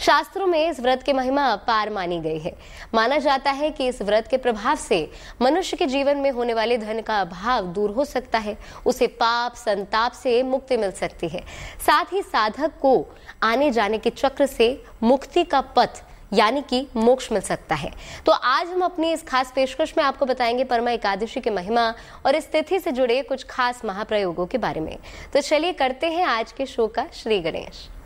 शास्त्रों में इस व्रत की महिमा अपार मानी गई है। माना जाता है कि इस व्रत के प्रभाव से मनुष्य के जीवन में होने वाले धन का अभाव दूर हो सकता है, उसे पाप संताप से मुक्ति मिल सकती है। साथ ही साधक को आने जाने के चक्र से मुक्ति का पथ यानी कि मोक्ष मिल सकता है। तो आज हम अपनी इस खास पेशकश में आपको बताएंगे परमा एकादशी की महिमा और इस तिथि से जुड़े कुछ खास महाप्रयोगों के बारे में। तो चलिए करते हैं आज के शो का श्री गणेश।